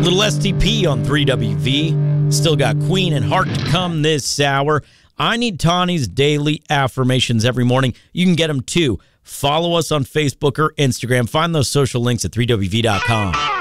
Little STP on 3WV. Still got Queen and Heart to come this hour. I Need Tawny's daily affirmations every morning. You can get them too. Follow us on Facebook or Instagram. Find those social links at 3WV.com.